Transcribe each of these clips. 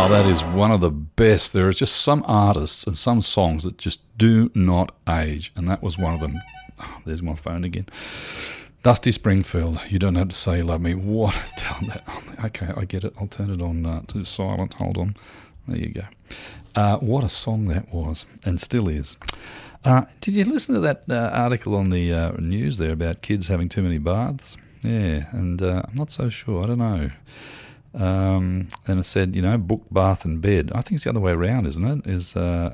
That is one of the best. There are just some artists and some songs that just do not age, and that was one of them. Oh, there's my phone again. Dusty Springfield, You Don't Have to Say You Love Me. What a talent. Okay, I get it. I'll turn it on to silent. Hold on. There you go. What a song that was, and still is. Did you listen to that article on the news there about kids having too many baths? Yeah, and I'm not so sure. I don't know. And it said, book, bath and bed. I think it's the other way around, isn't it? Is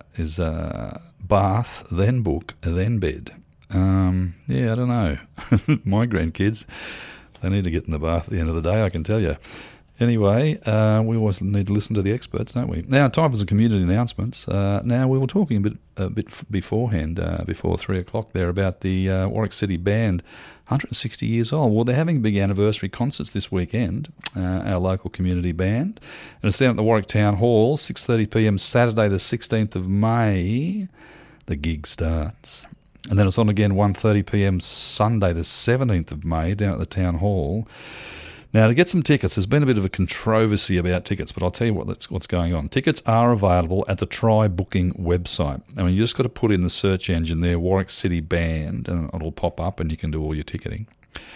bath, then book, then bed. Yeah, I don't know. My grandkids, they need to get in the bath at the end of the day, I can tell you. Anyway, we always need to listen to the experts, don't we? Now, time for some community announcements. Now, we were talking a bit beforehand, before 3 o'clock there, about the Warwick City Band, 160 years old. Well, they're having big anniversary concerts this weekend, our local community band. And it's down at the Warwick Town Hall, 6:30pm Saturday the 16th of May. The gig starts. And then it's on again 1:30pm Sunday the 17th of May down at the Town Hall. Now, to get some tickets, there's been a bit of a controversy about tickets, but I'll tell you what's going on. Tickets are available at the Try Booking website. I mean, you just got to put in the search engine there, Warwick City Band, and it'll pop up and you can do all your ticketing.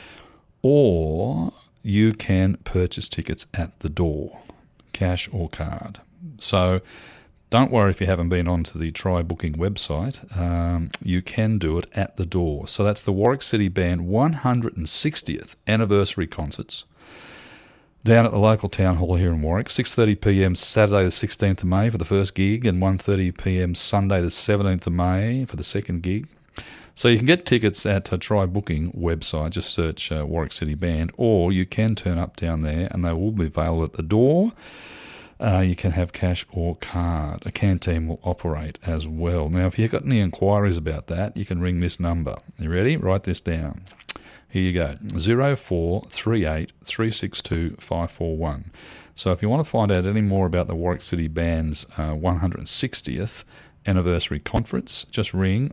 Or you can purchase tickets at the door, cash or card. So don't worry if you haven't been onto the Try Booking website. You can do it at the door. So that's the Warwick City Band 160th anniversary concerts down at the local town hall here in Warwick, 6:30pm Saturday the 16th of May for the first gig and 1:30pm Sunday the 17th of May for the second gig. So you can get tickets at Try Booking website, just search Warwick City Band, or you can turn up down there and they will be available at the door. You can have cash or card. A canteen will operate as well. Now, if you've got any inquiries about that, you can ring this number. You ready? Write this down. Here you go, 0438 362 541. So if you want to find out any more about the Warwick City Band's 160th anniversary conference, just ring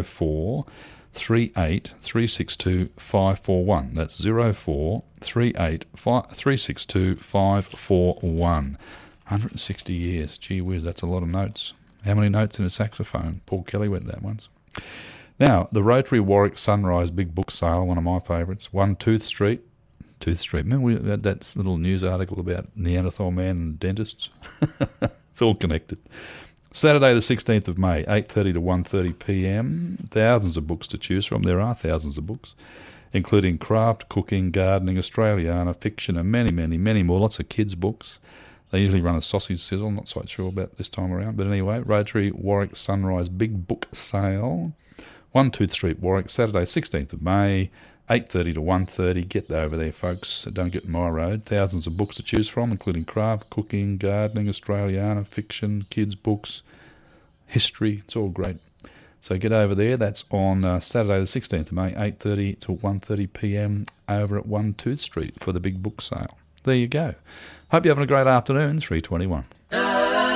0438 362 541. That's 0438 362 541. 160 years. Gee whiz, that's a lot of notes. How many notes in a saxophone? Paul Kelly went that once. Now, the Rotary Warwick Sunrise Big Book Sale, one of my favourites, 1 Tooth Street. Remember that little news article about Neanderthal man and dentists? It's all connected. Saturday the 16th of May, 8:30 to 1:30pm. Thousands of books to choose from. There are thousands of books, including craft, cooking, gardening, Australiana, fiction, and many, many, many more. Lots of kids' books. They usually run a sausage sizzle. Not quite sure about this time around. But anyway, Rotary Warwick Sunrise Big Book Sale. 1 Tooth Street, Warwick, Saturday, 16th of May, 8:30 to 1:30. Get over there, folks. Don't get in my road. Thousands of books to choose from, including craft, cooking, gardening, Australiana, fiction, kids' books, history. It's all great. So get over there. That's on Saturday, the 16th of May, 8:30 to 1:30pm over at 1 Tooth Street for the big book sale. There you go. Hope you're having a great afternoon. 3:21.